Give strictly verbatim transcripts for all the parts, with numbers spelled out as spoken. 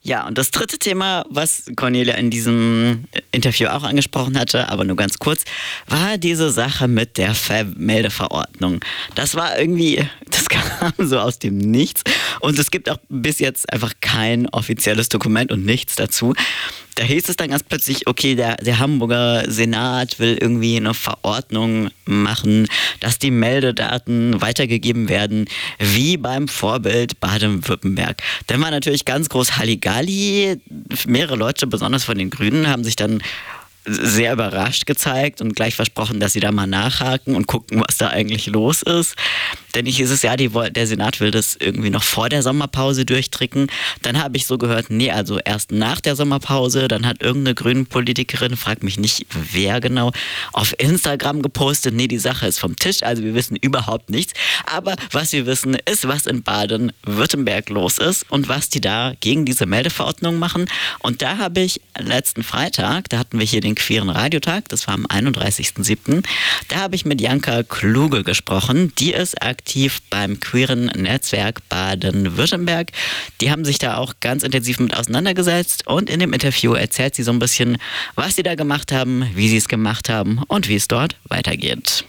Ja, und das dritte Thema, was Cornelia in diesem Interview auch angesprochen hatte, aber nur ganz kurz, war diese Sache mit der Vermeldeverordnung. Das war irgendwie, das kam so aus dem Nichts und es gibt auch bis jetzt einfach kein offizielles Dokument und nichts dazu. Da hieß es dann ganz plötzlich, okay, der, der Hamburger Senat will irgendwie eine Verordnung machen, dass die Meldedaten weitergegeben werden, wie beim Vorbild Baden-Württemberg. Dann war natürlich ganz groß Halligalli. Mehrere Leute, besonders von den Grünen, haben sich dann sehr überrascht gezeigt und gleich versprochen, dass sie da mal nachhaken und gucken, was da eigentlich los ist. Denn hieß es ja, die, der Senat will das irgendwie noch vor der Sommerpause durchtricken. Dann habe ich so gehört, nee, also erst nach der Sommerpause. Dann hat irgendeine Grünen-Politikerin, frag mich nicht, wer genau, auf Instagram gepostet, nee, die Sache ist vom Tisch, also wir wissen überhaupt nichts. Aber was wir wissen, ist, was in Baden-Württemberg los ist und was die da gegen diese Meldeverordnung machen. Und da habe ich letzten Freitag, da hatten wir hier den Queeren Radiotag, das war am einunddreißigsten siebten Da habe ich mit Janka Kluge gesprochen. Die ist aktiv beim Queeren Netzwerk Baden-Württemberg. Die haben sich da auch ganz intensiv mit auseinandergesetzt und in dem Interview erzählt sie so ein bisschen, was sie da gemacht haben, wie sie es gemacht haben und wie es dort weitergeht.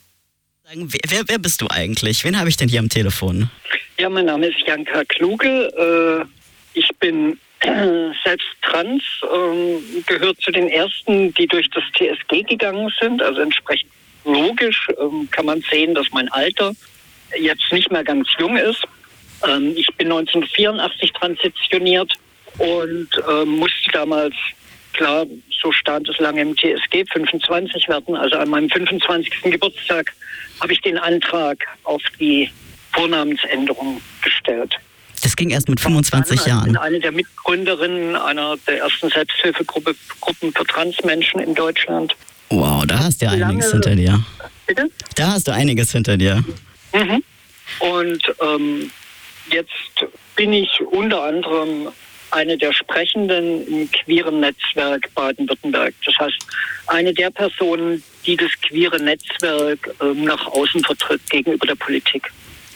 Wer, wer bist du eigentlich? Wen habe ich denn hier am Telefon? Ja, mein Name ist Janka Kluge. Ich bin selbst trans, ähm, gehört zu den ersten, die durch das T S G gegangen sind. Also entsprechend logisch ähm, kann man sehen, dass mein Alter jetzt nicht mehr ganz jung ist. Ähm, ich bin neunzehnhundertvierundachtzig transitioniert und ähm, musste damals, klar, so stand es lange im T S G, fünfundzwanzig werden. Also an meinem fünfundzwanzigsten Geburtstag habe ich den Antrag auf die Vornamensänderung gestellt. Das ging erst mit fünfundzwanzig Jahren. Ich bin eine der Mitgründerinnen einer der ersten Selbsthilfegruppen für Transmenschen in Deutschland. Wow, da hast du ja einiges hinter dir. Bitte? Da hast du einiges hinter dir. Mhm. Und ähm, jetzt bin ich unter anderem eine der Sprechenden im queeren Netzwerk Baden-Württemberg. Das heißt, eine der Personen, die das queere Netzwerk ähm, nach außen vertritt gegenüber der Politik.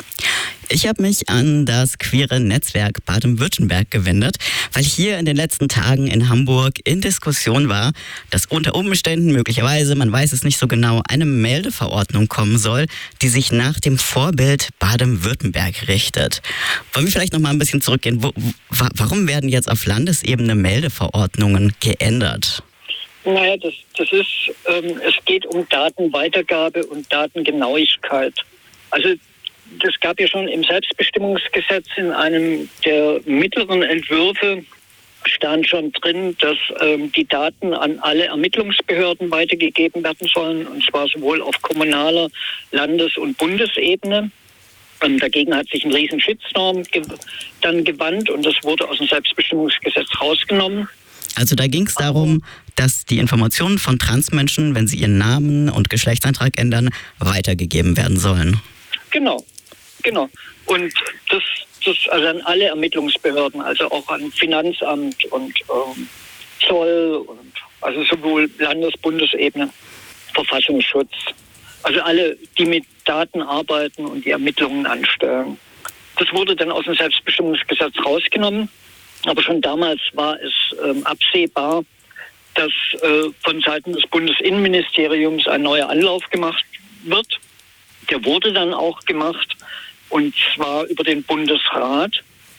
Ich habe mich an das queere Netzwerk Baden-Württemberg gewendet, weil hier in den letzten Tagen in Hamburg in Diskussion war, dass unter Umständen möglicherweise, man weiß es nicht so genau, eine Meldeverordnung kommen soll, die sich nach dem Vorbild Baden-Württemberg richtet. Wollen wir vielleicht noch mal ein bisschen zurückgehen? Wo, warum werden jetzt auf Landesebene Meldeverordnungen geändert? Naja, das, das ist, ähm, es geht um Datenweitergabe und Datengenauigkeit. Also das gab ja schon im Selbstbestimmungsgesetz in einem der mittleren Entwürfe stand schon drin, dass ähm, die Daten an alle Ermittlungsbehörden weitergegeben werden sollen, und zwar sowohl auf kommunaler, Landes- und Bundesebene. Ähm, dagegen hat sich ein riesen Shitstorm ge- dann gewandt und das wurde aus dem Selbstbestimmungsgesetz rausgenommen. Also da ging es darum, dass die Informationen von Transmenschen, wenn sie ihren Namen und Geschlechtseintrag ändern, weitergegeben werden sollen. Genau. Genau. Und das, das also an alle Ermittlungsbehörden, also auch an Finanzamt und ähm, Zoll und also sowohl Landes-, Bundesebene, Verfassungsschutz, also alle, die mit Daten arbeiten und die Ermittlungen anstellen. Das wurde dann aus dem Selbstbestimmungsgesetz rausgenommen, aber schon damals war es ähm, absehbar, dass äh, von Seiten des Bundesinnenministeriums ein neuer Anlauf gemacht wird. Der wurde dann auch gemacht. Und zwar über den Bundesrat.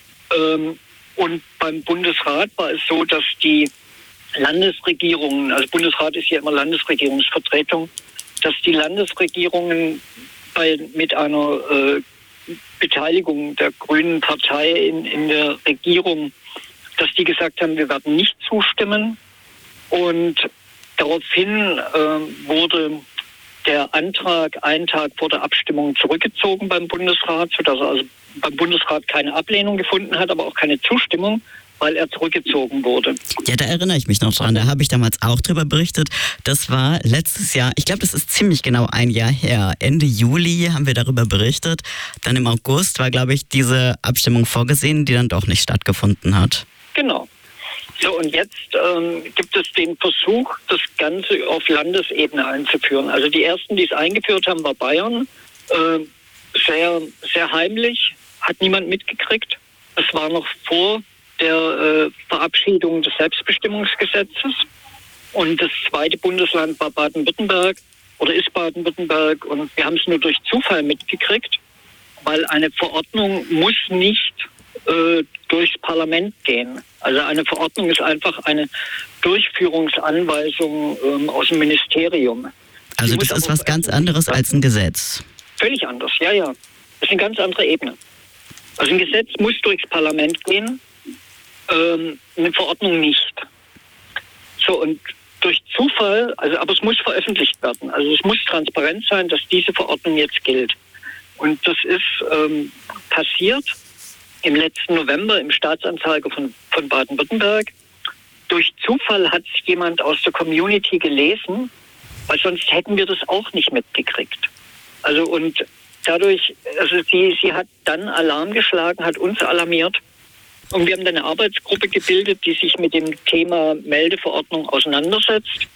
Und beim Bundesrat war es so, dass die Landesregierungen, also Bundesrat ist ja immer Landesregierungsvertretung, dass die Landesregierungen bei, mit einer äh, Beteiligung der Grünen Partei in, in der Regierung, dass die gesagt haben, wir werden nicht zustimmen. Und daraufhin äh, wurde der Antrag einen Tag vor der Abstimmung zurückgezogen beim Bundesrat, sodass er also beim Bundesrat keine Ablehnung gefunden hat, aber auch keine Zustimmung, weil er zurückgezogen wurde. Ja, da erinnere ich mich noch dran. Da habe ich damals auch drüber berichtet. Das war letztes Jahr, ich glaube, das ist ziemlich genau ein Jahr her. Ende Juli haben wir darüber berichtet. Dann im August war, glaube ich, diese Abstimmung vorgesehen, die dann doch nicht stattgefunden hat. Genau. So, und jetzt ähm, gibt es den Versuch, das Ganze auf Landesebene einzuführen. Also die ersten, die es eingeführt haben, war Bayern. Äh, sehr, sehr heimlich, hat niemand mitgekriegt. Es war noch vor der äh, Verabschiedung des Selbstbestimmungsgesetzes. Und das zweite Bundesland war Baden-Württemberg oder ist Baden-Württemberg. Und wir haben es nur durch Zufall mitgekriegt, weil eine Verordnung muss nicht äh, durchs Parlament gehen. Also eine Verordnung ist einfach eine Durchführungsanweisung ähm, aus dem Ministerium. Also das ist was ganz anderes als ein Gesetz. Völlig anders, ja, ja. Das ist eine ganz andere Ebene. Also ein Gesetz muss durchs Parlament gehen, ähm, eine Verordnung nicht. So, und durch Zufall, also aber es muss veröffentlicht werden. Also es muss transparent sein, dass diese Verordnung jetzt gilt. Und das ist ähm, passiert im letzten November im Staatsanzeiger von, von Baden-Württemberg. Durch Zufall hat es jemand aus der Community gelesen, weil sonst hätten wir das auch nicht mitgekriegt. Also und dadurch, also sie, sie hat dann Alarm geschlagen, hat uns alarmiert. Und wir haben dann eine Arbeitsgruppe gebildet, die sich mit dem Thema Meldeverordnung auseinandersetzt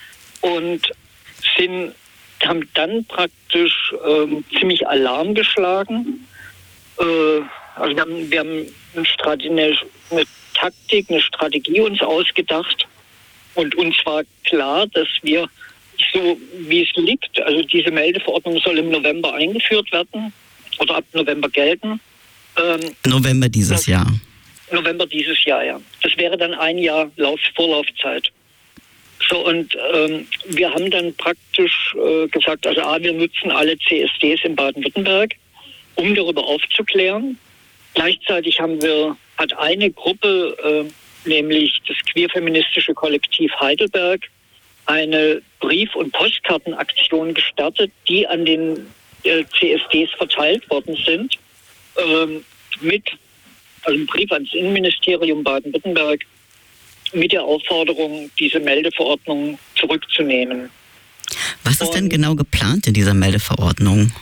und sind, haben dann praktisch ähm, ziemlich Alarm geschlagen. Äh, also wir haben, wir haben eine, Strate, eine, eine Taktik, eine Strategie uns ausgedacht. Und uns war klar, dass wir so wie es liegt, also diese Meldeverordnung soll im November eingeführt werden oder ab November gelten. Ähm, November dieses Jahr. November dieses Jahr, ja. Das wäre dann ein Jahr Lauf, Vorlaufzeit. So, und ähm, wir haben dann praktisch äh, gesagt, also A, wir nutzen alle C S Ds in Baden-Württemberg, um darüber aufzuklären. Gleichzeitig haben wir, hat eine Gruppe, äh, nämlich das queerfeministische Kollektiv Heidelberg, eine Brief- und Postkartenaktion gestartet, die an den äh, C S Ds verteilt worden sind, ähm, mit also ein Brief ans Innenministerium Baden-Württemberg mit der Aufforderung, diese Meldeverordnung zurückzunehmen. Was ist denn genau geplant in dieser Meldeverordnung?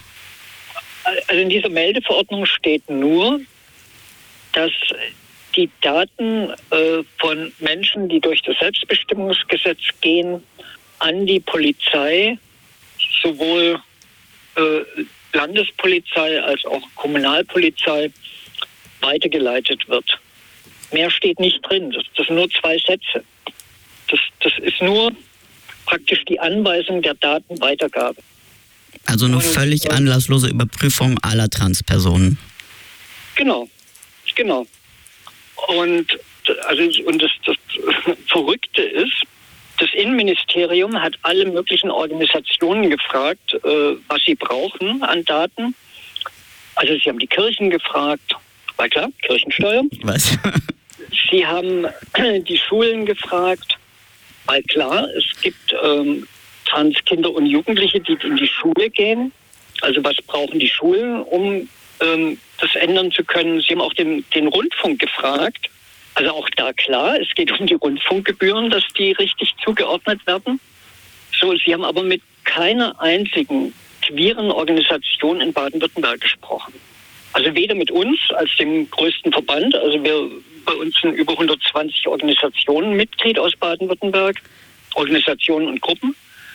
Also in dieser Meldeverordnung steht nur, dass die Daten äh, von Menschen, die durch das Selbstbestimmungsgesetz gehen, an die Polizei, sowohl äh, Landespolizei als auch Kommunalpolizei, weitergeleitet wird. Mehr steht nicht drin. Das, das sind nur zwei Sätze. Das, das ist nur praktisch die Anweisung der Datenweitergabe. Also eine und, völlig anlasslose Überprüfung aller Transpersonen. Genau, genau. Und, also, und das, das Verrückte ist, das Innenministerium hat alle möglichen Organisationen gefragt, äh, was sie brauchen an Daten. Also sie haben die Kirchen gefragt, war klar, Kirchensteuer. Was? Sie haben die Schulen gefragt, weil klar, es gibt ähm, Transkinder und Jugendliche, die in die Schule gehen. Also was brauchen die Schulen, um ähm, das ändern zu können? Sie haben auch den, den Rundfunk gefragt. Also auch da klar, es geht um die Rundfunkgebühren, dass die richtig zugeordnet werden. So, sie haben aber mit keiner einzigen queeren Organisation in Baden-Württemberg gesprochen. Also weder mit uns als dem größten Verband, also wir bei uns sind über hundertzwanzig Organisationen Mitglied aus Baden-Württemberg, Organisationen und Gruppen,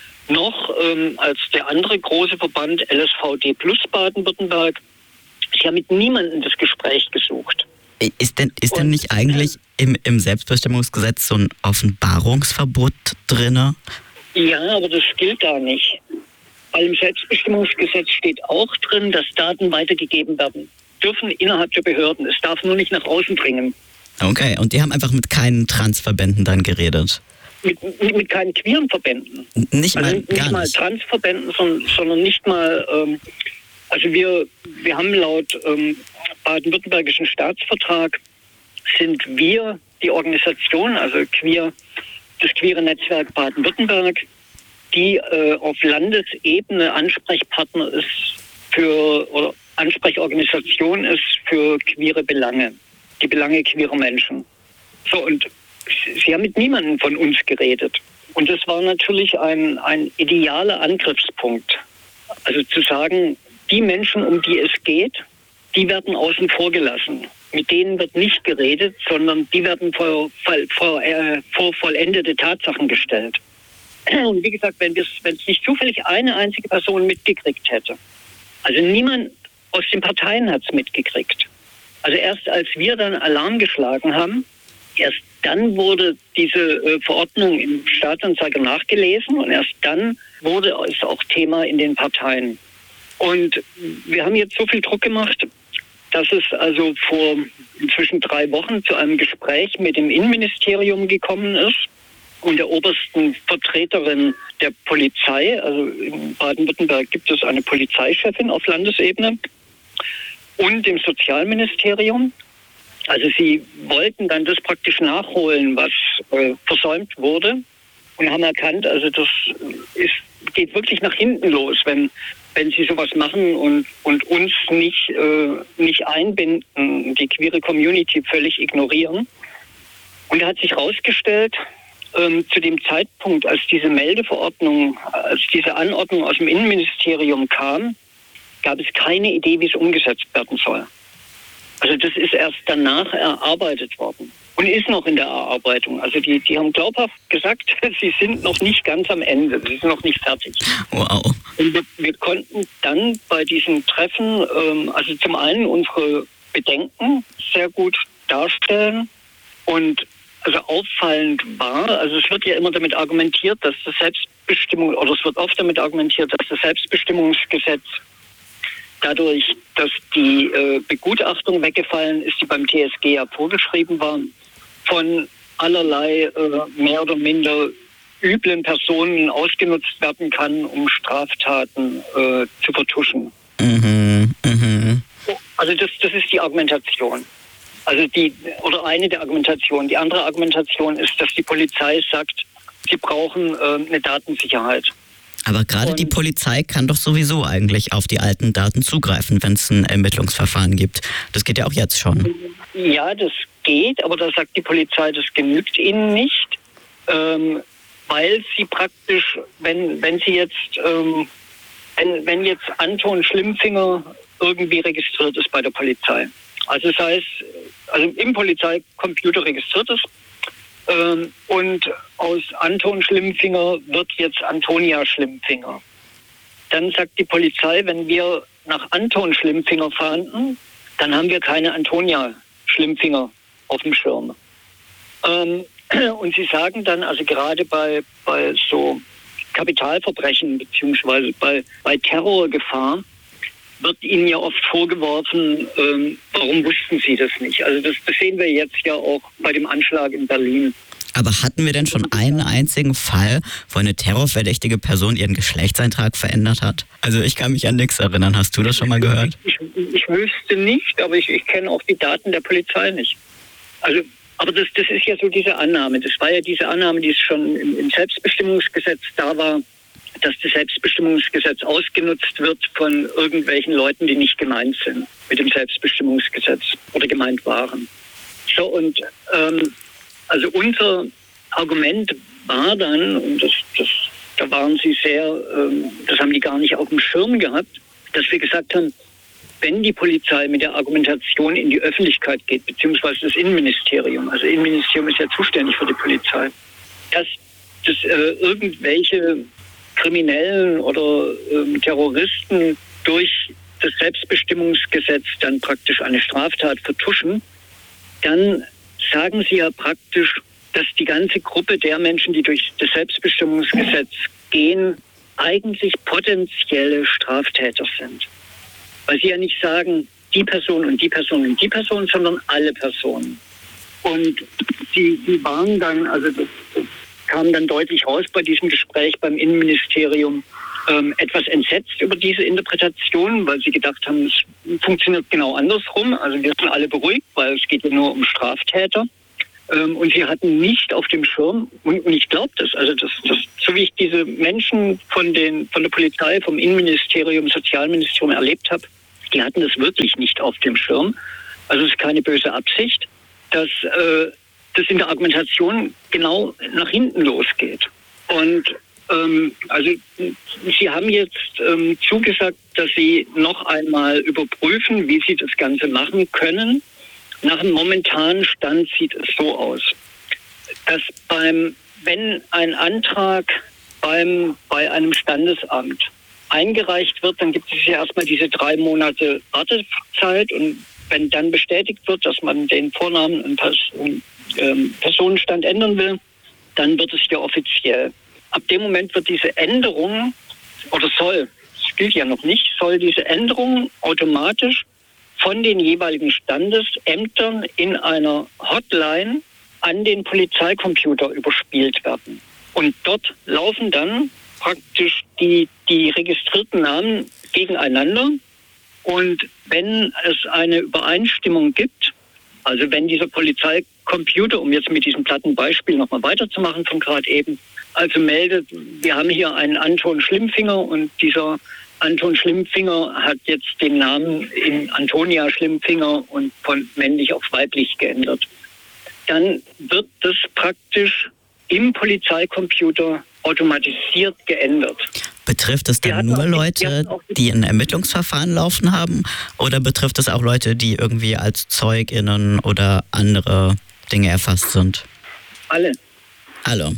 noch ähm, als der andere große Verband L S V D plus Baden-Württemberg. Sie haben mit niemandem das Gespräch gesucht. Ist denn, ist denn nicht eigentlich im, im Selbstbestimmungsgesetz so ein Offenbarungsverbot drin? Ja, aber das gilt da nicht. Weil im Selbstbestimmungsgesetz steht auch drin, dass Daten weitergegeben werden dürfen innerhalb der Behörden. Es darf nur nicht nach außen dringen. Okay, und die haben einfach mit keinen Transverbänden dann geredet? Mit, mit, mit keinen queeren Verbänden. Nicht mal, also nicht gar mal nicht. Transverbänden, sondern, sondern nicht mal, ähm, also wir, wir haben laut ähm, baden-württembergischen Staatsvertrag sind wir die Organisation, also queer, das queere Netzwerk Baden-Württemberg, die äh, auf Landesebene Ansprechpartner ist für, oder Ansprechorganisation ist für queere Belange, die Belange queerer Menschen. So, und sie haben mit niemandem von uns geredet. Und das war natürlich ein, ein idealer Angriffspunkt. Also zu sagen, die Menschen, um die es geht, die werden außen vor gelassen. Mit denen wird nicht geredet, sondern die werden vor, vor, äh, vor vollendete Tatsachen gestellt. Und wie gesagt, wenn es nicht zufällig eine einzige Person mitgekriegt hätte, also niemand aus den Parteien hat es mitgekriegt, Also erst als wir dann Alarm geschlagen haben, erst dann wurde diese äh, Verordnung im Staatsanzeiger nachgelesen und erst dann wurde es auch Thema in den Parteien. Und wir haben jetzt so viel Druck gemacht, dass es also vor inzwischen drei Wochen zu einem Gespräch mit dem Innenministerium gekommen ist und der obersten Vertreterin der Polizei. Also in Baden-Württemberg gibt es eine Polizeichefin auf Landesebene und dem Sozialministerium. Also sie wollten dann das praktisch nachholen, was äh, versäumt wurde und haben erkannt, also das ist, geht wirklich nach hinten los, wenn wenn sie sowas machen und, und uns nicht, äh, nicht einbinden, die queere Community völlig ignorieren. Und da hat sich herausgestellt, ähm, zu dem Zeitpunkt, als diese Meldeverordnung, als diese Anordnung aus dem Innenministerium kam, gab es keine Idee, wie es umgesetzt werden soll. Also das ist erst danach erarbeitet worden und ist noch in der Erarbeitung. Also die, die haben glaubhaft gesagt, sie sind noch nicht ganz am Ende, sie sind noch nicht fertig. Wow. Und wir, wir konnten dann bei diesen Treffen, ähm, also zum einen unsere Bedenken sehr gut darstellen und also auffallend war, also es wird ja immer damit argumentiert, dass das Selbstbestimmung, oder es wird oft damit argumentiert, dass das Selbstbestimmungsgesetz dadurch, dass die äh, Begutachtung weggefallen ist, die beim T S G ja vorgeschrieben war, von allerlei äh, mehr oder minder üblen Personen ausgenutzt werden kann, um Straftaten äh, zu vertuschen. Mhm, mhm. Also das, das ist die Argumentation. Also die, oder eine der Argumentationen. Die andere Argumentation ist, dass die Polizei sagt, sie brauchen äh, eine Datensicherheit. Aber gerade die Polizei kann doch sowieso eigentlich auf die alten Daten zugreifen, wenn es ein Ermittlungsverfahren gibt. Das geht ja auch jetzt schon. Ja, das geht, aber da sagt die Polizei, das genügt ihnen nicht, ähm, weil sie praktisch, wenn wenn sie jetzt, ähm, wenn, wenn jetzt Anton Schlimmfinger irgendwie registriert ist bei der Polizei, also das heißt, also im Polizeicomputer registriert ist, Ähm, und aus Anton Schlimmfinger wird jetzt Antonia Schlimmfinger. Dann sagt die Polizei, wenn wir nach Anton Schlimmfinger fahnden, dann haben wir keine Antonia Schlimmfinger auf dem Schirm. Ähm, und sie sagen dann, also gerade bei, bei so Kapitalverbrechen beziehungsweise bei, bei Terrorgefahr, wird ihnen ja oft vorgeworfen, ähm, warum wussten sie das nicht? Also das, das sehen wir jetzt ja auch bei dem Anschlag in Berlin. Aber hatten wir denn schon einen einzigen Fall, wo eine terrorverdächtige Person ihren Geschlechtseintrag verändert hat? Also ich kann mich an nichts erinnern. Hast du das schon mal gehört? Ich, ich wüsste nicht, aber ich, ich kenne auch die Daten der Polizei nicht. Also, aber das, das ist ja so diese Annahme. Das war ja diese Annahme, die schon im, im Selbstbestimmungsgesetz da war, dass das Selbstbestimmungsgesetz ausgenutzt wird von irgendwelchen Leuten, die nicht gemeint sind mit dem Selbstbestimmungsgesetz oder gemeint waren. So, und ähm, also unser Argument war dann, und das, das, da waren sie sehr, ähm, das haben die gar nicht auf dem Schirm gehabt, dass wir gesagt haben, wenn die Polizei mit der Argumentation in die Öffentlichkeit geht, beziehungsweise das Innenministerium, also das Innenministerium ist ja zuständig für die Polizei, dass, dass äh, irgendwelche Kriminellen oder ähm, Terroristen durch das Selbstbestimmungsgesetz dann praktisch eine Straftat vertuschen, dann sagen sie ja praktisch, dass die ganze Gruppe der Menschen, die durch das Selbstbestimmungsgesetz gehen, eigentlich potenzielle Straftäter sind. Weil sie ja nicht sagen, die Person und die Person und die Person, sondern alle Personen. Und sie, sie waren dann, also das, das kam dann deutlich raus bei diesem Gespräch beim Innenministerium, ähm, etwas entsetzt über diese Interpretation, weil sie gedacht haben, es funktioniert genau andersrum. Also wir sind alle beruhigt, weil es geht ja nur um Straftäter. Ähm, und sie hatten nicht auf dem Schirm, und, und ich glaube das, also das, das, so wie ich diese Menschen von, den, von der Polizei, vom Innenministerium, Sozialministerium erlebt habe, die hatten das wirklich nicht auf dem Schirm. Also es ist keine böse Absicht, dass äh, das in der Argumentation genau nach hinten losgeht. Und ähm, also Sie haben jetzt ähm, zugesagt, dass Sie noch einmal überprüfen, wie Sie das Ganze machen können. Nach dem momentanen Stand sieht es so aus, dass beim, wenn ein Antrag beim, bei einem Standesamt eingereicht wird, dann gibt es ja erstmal diese drei Monate Wartezeit und wenn dann bestätigt wird, dass man den Vornamen und ähm, Personenstand ändern will, dann wird es ja offiziell. Ab dem Moment wird diese Änderung, oder soll, das gilt ja noch nicht, soll diese Änderung automatisch von den jeweiligen Standesämtern in einer Hotline an den Polizeicomputer überspielt werden. Und dort laufen dann praktisch die, die registrierten Namen gegeneinander. Und wenn es eine Übereinstimmung gibt, also wenn dieser Polizeicomputer, um jetzt mit diesem platten Beispiel nochmal weiterzumachen von gerade eben, also meldet, wir haben hier einen Anton Schlimmfinger und dieser Anton Schlimmfinger hat jetzt den Namen in Antonia Schlimmfinger und von männlich auf weiblich geändert. Dann wird das praktisch im Polizeicomputer automatisiert geändert. Betrifft es dann nur Leute, die ein Ermittlungsverfahren laufen haben, oder betrifft es auch Leute, die irgendwie als ZeugInnen oder andere Dinge erfasst sind? Alle. Alle.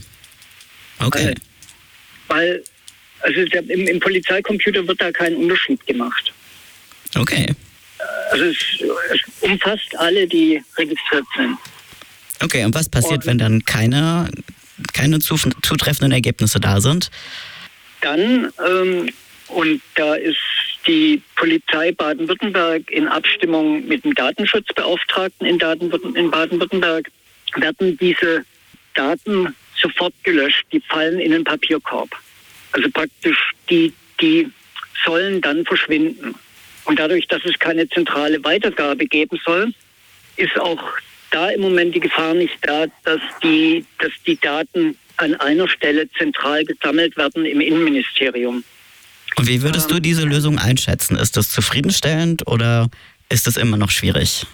Okay. Alle. Weil also der, im, im Polizeicomputer wird da kein Unterschied gemacht. Okay. Also es, es umfasst alle, die registriert sind. Okay, und was passiert, und wenn dann keine, keine zutreffenden Ergebnisse da sind? Dann, ähm, und da ist die Polizei Baden-Württemberg in Abstimmung mit dem Datenschutzbeauftragten in, Daten- in Baden-Württemberg, werden diese Daten sofort gelöscht. Die fallen in den Papierkorb. Also praktisch, die, die sollen dann verschwinden. Und dadurch, dass es keine zentrale Weitergabe geben soll, ist auch da im Moment die Gefahr nicht da, dass die, dass die Daten an einer Stelle zentral gesammelt werden im Innenministerium. Und wie würdest ähm, du diese Lösung einschätzen? Ist das zufriedenstellend oder ist das immer noch schwierig?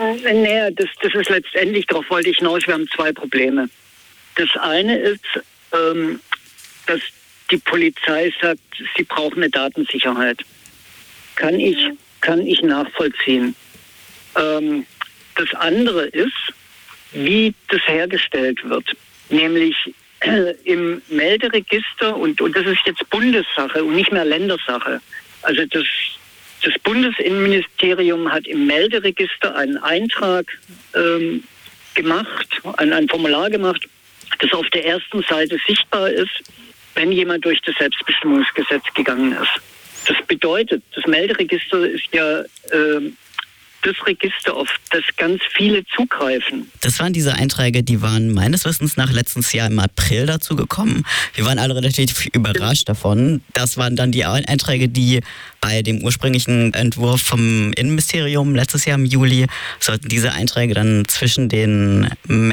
Naja, das, das ist letztendlich, darauf wollte ich hinaus, wir haben zwei Probleme. Das eine ist, ähm, dass die Polizei sagt, sie braucht eine Datensicherheit. Kann ich, kann ich nachvollziehen. Ähm, das andere ist, wie das hergestellt wird. Nämlich äh, im Melderegister, und, und das ist jetzt Bundessache und nicht mehr Ländersache. Also das, das Bundesinnenministerium hat im Melderegister einen Eintrag ähm, gemacht, ein, ein Formular gemacht, das auf der ersten Seite sichtbar ist, wenn jemand durch das Selbstbestimmungsgesetz gegangen ist. Das bedeutet, das Melderegister ist ja äh, das Register, auf das ganz viele zugreifen. Das waren diese Einträge, die waren meines Wissens nach letztes Jahr im April dazu gekommen. Wir waren alle relativ überrascht davon. Das waren dann die Einträge, die bei dem ursprünglichen Entwurf vom Innenministerium letztes Jahr im Juli, sollten diese Einträge dann zwischen den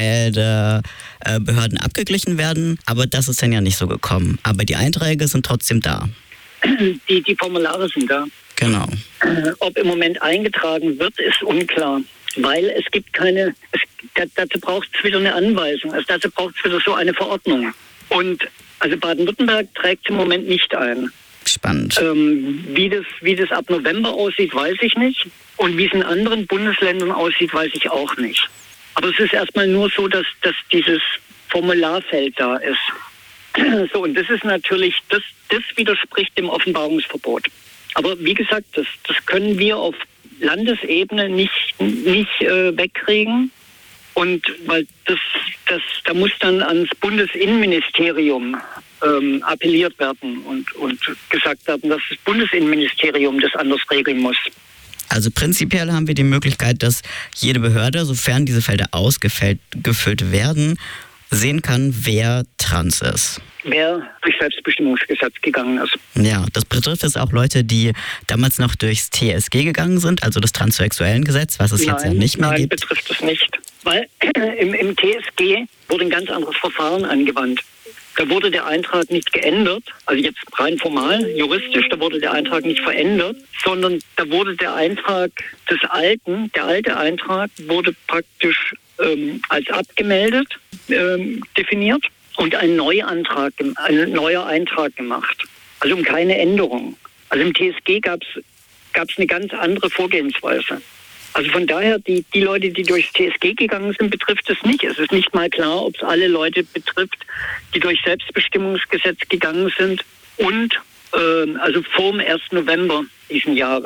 Meldebehörden abgeglichen werden. Aber das ist dann ja nicht so gekommen. Aber die Einträge sind trotzdem da. Die, die Formulare sind da. Genau. Ob im Moment eingetragen wird, ist unklar, weil es gibt keine, es, dazu braucht es wieder eine Anweisung, also dazu braucht es wieder so eine Verordnung. Und also Baden-Württemberg trägt im Moment nicht ein. Spannend. Ähm, wie das, wie das ab November aussieht, weiß ich nicht. Und wie es in anderen Bundesländern aussieht, weiß ich auch nicht. Aber es ist erstmal nur so, dass, dass dieses Formularfeld da ist. So, und das ist natürlich, das, das widerspricht dem Offenbarungsverbot. Aber wie gesagt, das, das können wir auf Landesebene nicht, nicht äh, wegkriegen. Und weil das, das, da muss dann ans Bundesinnenministerium ähm, appelliert werden und, und gesagt werden, dass das Bundesinnenministerium das anders regeln muss. Also prinzipiell haben wir die Möglichkeit, dass jede Behörde, sofern diese Felder ausgefüllt werden, sehen kann, wer trans ist. Wer durch Selbstbestimmungsgesetz gegangen ist. Ja, das betrifft jetzt auch Leute, die damals noch durchs T S G gegangen sind, also das Transsexuellengesetz, was es nein, jetzt ja nicht mehr nein, gibt. Nein, betrifft es nicht. Weil im, im T S G wurde ein ganz anderes Verfahren angewandt. Da wurde der Eintrag nicht geändert, also jetzt rein formal, juristisch, da wurde der Eintrag nicht verändert, sondern da wurde der Eintrag des Alten, der alte Eintrag wurde praktisch ähm, als abgemeldet ähm, definiert und ein Neuantrag, ein neuer Eintrag gemacht. Also um keine Änderung. Also im T S G gab es gab es eine ganz andere Vorgehensweise. Also von daher, die, die Leute, die durchs T S G gegangen sind, betrifft es nicht. Es ist nicht mal klar, ob es alle Leute betrifft, die durch Selbstbestimmungsgesetz gegangen sind und äh, also vor dem ersten November diesen Jahres.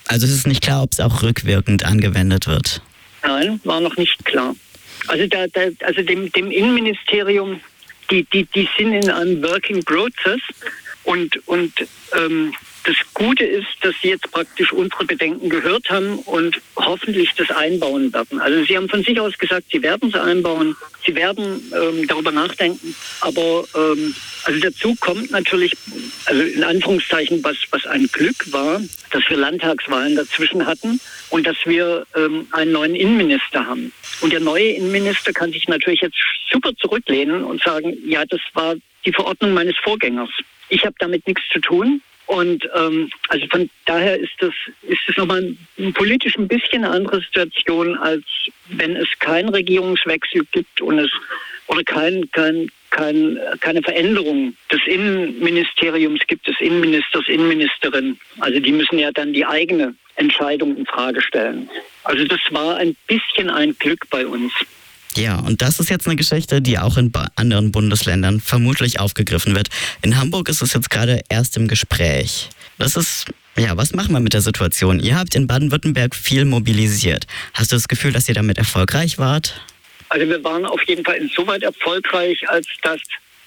Also es ist nicht klar, ob es auch rückwirkend angewendet wird? Nein, war noch nicht klar. Also, da, da, also dem, dem Innenministerium, die, die, die sind in einem Working Process und, und ähm, das Gute ist, dass sie jetzt praktisch unsere Bedenken gehört haben und hoffentlich das einbauen werden. Also sie haben von sich aus gesagt, sie werden es einbauen, sie werden ähm, darüber nachdenken. Aber ähm, also dazu kommt natürlich, also in Anführungszeichen, was, was ein Glück war, dass wir Landtagswahlen dazwischen hatten und dass wir ähm, einen neuen Innenminister haben. Und der neue Innenminister kann sich natürlich jetzt super zurücklehnen und sagen, ja, das war die Verordnung meines Vorgängers. Ich habe damit nichts zu tun. Und ähm, also von daher ist das ist das nochmal politisch ein bisschen eine andere Situation, als wenn es keinen Regierungswechsel gibt und es oder kein, kein, kein, keine Veränderung des Innenministeriums gibt, des Innenministers, Innenministerin. Also die müssen ja dann die eigene Entscheidung in Frage stellen. Also das war ein bisschen ein Glück bei uns. Ja, und das ist jetzt eine Geschichte, die auch in anderen Bundesländern vermutlich aufgegriffen wird. In Hamburg ist es jetzt gerade erst im Gespräch. Das ist, ja, was machen wir mit der Situation? Ihr habt in Baden-Württemberg viel mobilisiert. Hast du das Gefühl, dass ihr damit erfolgreich wart? Also wir waren auf jeden Fall insoweit erfolgreich, als dass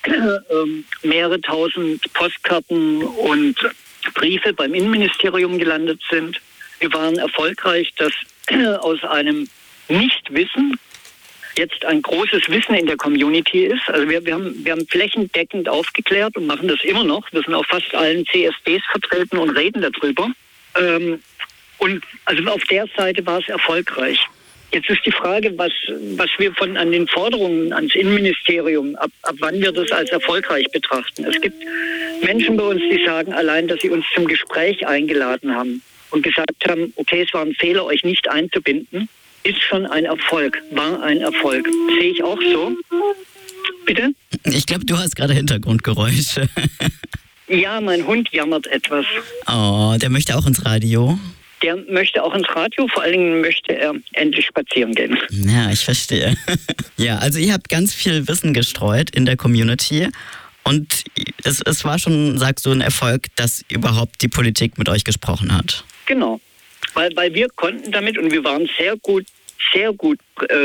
ähm, mehrere tausend Postkarten und Briefe beim Innenministerium gelandet sind. Wir waren erfolgreich, dass aus einem Nichtwissen jetzt ein großes Wissen in der Community ist. Also wir, wir, haben, wir haben flächendeckend aufgeklärt und machen das immer noch. Wir sind auf fast allen C S Ds vertreten und reden darüber. Ähm, und also auf der Seite war es erfolgreich. Jetzt ist die Frage, was, was wir von an den Forderungen ans Innenministerium, ab, ab wann wir das als erfolgreich betrachten. Es gibt Menschen bei uns, die sagen, allein, dass sie uns zum Gespräch eingeladen haben und gesagt haben, okay, es war ein Fehler, euch nicht einzubinden, ist schon ein Erfolg, war ein Erfolg. Sehe ich auch so. Bitte? Ich glaube, du hast gerade Hintergrundgeräusche. Ja, mein Hund jammert etwas. Oh, der möchte auch ins Radio. Der möchte auch ins Radio, vor allen Dingen möchte er endlich spazieren gehen. Ja, ich verstehe. Ja, also ihr habt ganz viel Wissen gestreut in der Community und es, es war schon, sagst du, ein Erfolg, dass überhaupt die Politik mit euch gesprochen hat. Genau. Weil, weil wir konnten damit und wir waren sehr gut, sehr gut äh,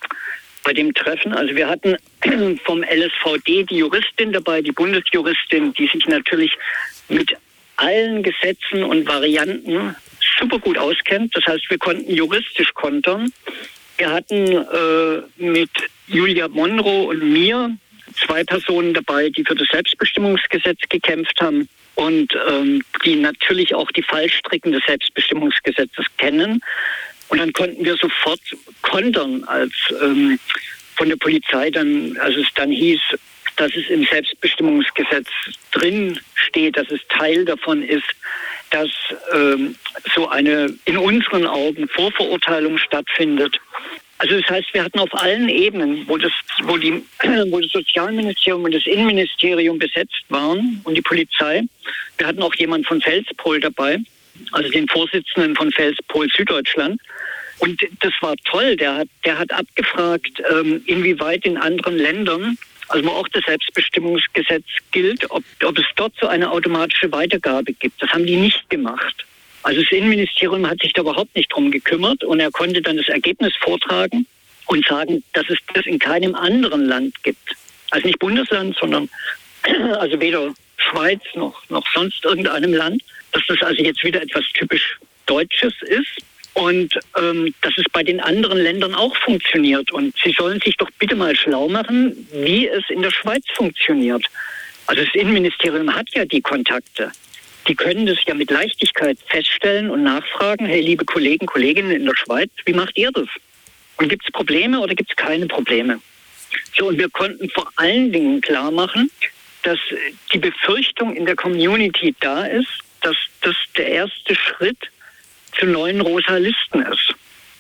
bei dem Treffen. Also wir hatten vom L S V D die Juristin dabei, die Bundesjuristin, die sich natürlich mit allen Gesetzen und Varianten super gut auskennt. Das heißt, wir konnten juristisch kontern. Wir hatten äh, mit Julia Monroe und mir zwei Personen dabei, die für das Selbstbestimmungsgesetz gekämpft haben und ähm, die natürlich auch die Fallstricken des Selbstbestimmungsgesetzes kennen. Und dann konnten wir sofort kontern, als ähm, von der Polizei dann, als es dann hieß, dass es im Selbstbestimmungsgesetz drin steht, dass es Teil davon ist, dass ähm, so eine in unseren Augen Vorverurteilung stattfindet. Also das heißt, wir hatten auf allen Ebenen, wo das, wo die, wo das Sozialministerium und das Innenministerium besetzt waren und die Polizei, wir hatten auch jemanden von Felspol dabei, also den Vorsitzenden von Felspol Süddeutschland. Und das war toll. Der hat, der hat abgefragt, ähm, inwieweit in anderen Ländern, also wo auch das Selbstbestimmungsgesetz gilt, ob, ob es dort so eine automatische Weitergabe gibt. Das haben die nicht gemacht. Also das Innenministerium hat sich da überhaupt nicht drum gekümmert und er konnte dann das Ergebnis vortragen und sagen, dass es das in keinem anderen Land gibt. Also nicht Bundesland, sondern also weder Schweiz noch, noch sonst irgendeinem Land, dass das also jetzt wieder etwas typisch Deutsches ist. Und ähm, dass es bei den anderen Ländern auch funktioniert. Und Sie sollen sich doch bitte mal schlau machen, wie es in der Schweiz funktioniert. Also das Innenministerium hat ja die Kontakte. Die können das ja mit Leichtigkeit feststellen und nachfragen, hey, liebe Kollegen, Kolleginnen in der Schweiz, wie macht ihr das? Und gibt es Probleme oder gibt es keine Probleme? So, und wir konnten vor allen Dingen klar machen, dass die Befürchtung in der Community da ist, dass das der erste Schritt zu neuen rosa Listen ist.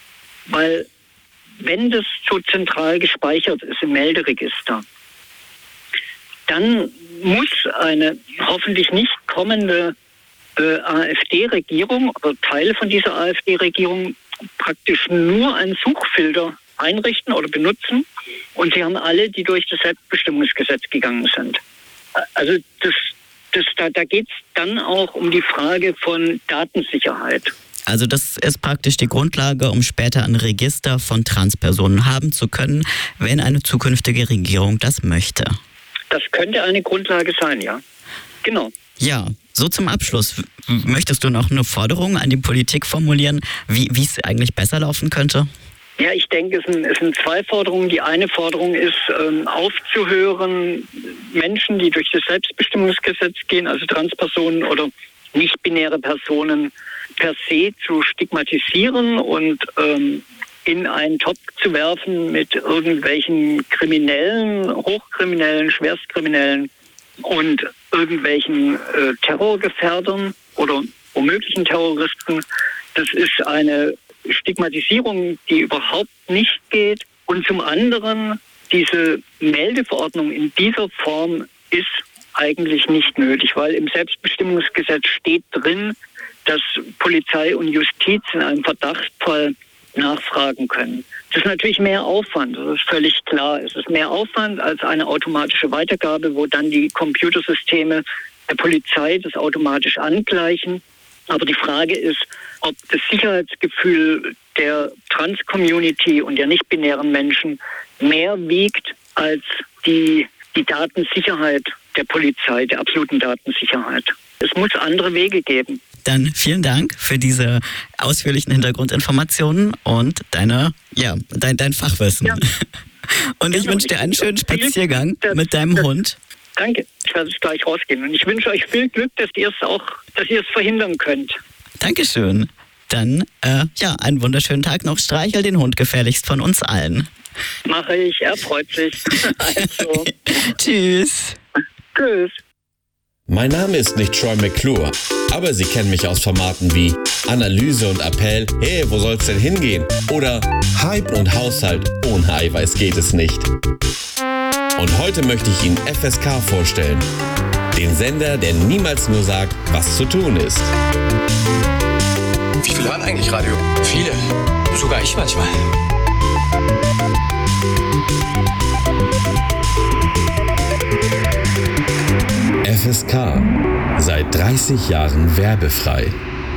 Weil wenn das so zentral gespeichert ist im Melderegister, dann muss eine hoffentlich nicht kommende äh, AfD-Regierung oder Teile von dieser AfD-Regierung praktisch nur einen Suchfilter einrichten oder benutzen. Und sie haben alle, die durch das Selbstbestimmungsgesetz gegangen sind. Also das, das, da, da geht es dann auch um die Frage von Datensicherheit. Also das ist praktisch die Grundlage, um später ein Register von Transpersonen haben zu können, wenn eine zukünftige Regierung das möchte. Das könnte eine Grundlage sein, ja. Genau. Ja, so zum Abschluss. Möchtest du noch eine Forderung an die Politik formulieren, wie wie es eigentlich besser laufen könnte? Ja, ich denke, es sind, es sind zwei Forderungen. Die eine Forderung ist, ähm, aufzuhören, Menschen, die durch das Selbstbestimmungsgesetz gehen, also Transpersonen oder nicht-binäre Personen per se zu stigmatisieren und ähm, in einen Topf zu werfen mit irgendwelchen Kriminellen, Hochkriminellen, Schwerstkriminellen und irgendwelchen äh, Terrorgefährdern oder womöglichen Terroristen. Das ist eine Stigmatisierung, die überhaupt nicht geht. Und zum anderen, diese Meldeverordnung in dieser Form ist eigentlich nicht nötig, weil im Selbstbestimmungsgesetz steht drin, dass Polizei und Justiz in einem Verdachtsfall nachfragen können. Das ist natürlich mehr Aufwand, das ist völlig klar. Es ist mehr Aufwand als eine automatische Weitergabe, wo dann die Computersysteme der Polizei das automatisch angleichen. Aber die Frage ist, ob das Sicherheitsgefühl der Trans-Community und der nicht-binären Menschen mehr wiegt als die, die Datensicherheit der Polizei, der absoluten Datensicherheit. Es muss andere Wege geben. Dann vielen Dank für diese ausführlichen Hintergrundinformationen und deine, ja, dein, dein Fachwissen. Ja. Und ich genau, wünsche dir einen schönen Spaziergang das, mit deinem das, Hund. Danke, ich werde jetzt gleich rausgehen. Und ich wünsche euch viel Glück, dass ihr es auch, dass ihr es verhindern könnt. Dankeschön. Dann, äh, ja, einen wunderschönen Tag noch. Streichel den Hund gefährlichst von uns allen. Mache ich, er freut sich. Also. Tschüss. Tschüss. Mein Name ist nicht Troy McClure, aber Sie kennen mich aus Formaten wie Analyse und Appell, hey, wo soll's denn hingehen? Oder Hype und Haushalt, ohne Eiweiß geht es nicht. Und heute möchte ich Ihnen F S K vorstellen. Den Sender, der niemals nur sagt, was zu tun ist. Wie viele hören eigentlich Radio? Viele. Sogar ich manchmal. F S K. Seit dreißig Jahren werbefrei.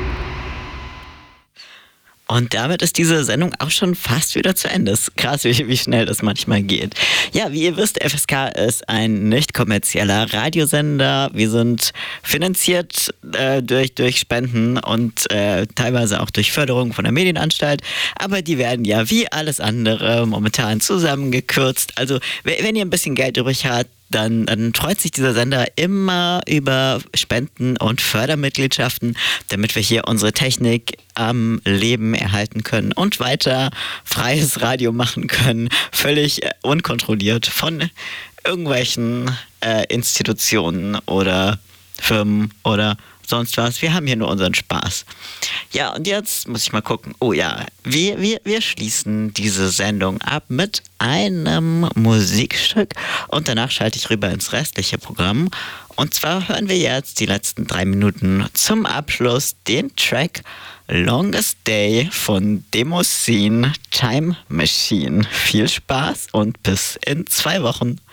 Und damit ist diese Sendung auch schon fast wieder zu Ende. Es ist krass, wie, wie schnell das manchmal geht. Ja, wie ihr wisst, F S K ist ein nicht kommerzieller Radiosender. Wir sind finanziert äh, durch, durch Spenden und äh, teilweise auch durch Förderung von der Medienanstalt. Aber die werden ja wie alles andere momentan zusammengekürzt. Also wenn ihr ein bisschen Geld übrig habt, Dann, dann freut sich dieser Sender immer über Spenden und Fördermitgliedschaften, damit wir hier unsere Technik am Leben erhalten können und weiter freies Radio machen können, völlig unkontrolliert von irgendwelchen äh, Institutionen oder Firmen oder sonst was. Wir haben hier nur unseren Spaß. Ja, und jetzt muss ich mal gucken. Oh ja, wir, wir, wir schließen diese Sendung ab mit einem Musikstück und danach schalte ich rüber ins restliche Programm. Und zwar hören wir jetzt die letzten drei Minuten zum Abschluss den Track Longest Day von Demoscene Time Machine. Viel Spaß und bis in zwei Wochen.